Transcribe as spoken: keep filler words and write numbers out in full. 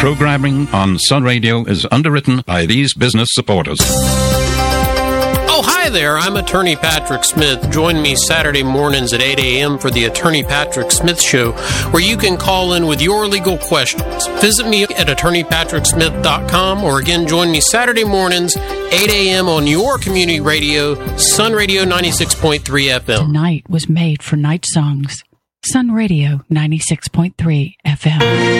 Programming on Sun Radio is underwritten by these business supporters. Oh, hi there. I'm Attorney Patrick Smith. Join me Saturday mornings at eight a.m. for the Attorney Patrick Smith Show, where you can call in with your legal questions. Visit me at attorney patrick smith dot com, or again, join me Saturday mornings, eight a.m. on your community radio, Sun Radio ninety-six point three F M. Tonight was made for night songs. Sun Radio ninety-six point three F M.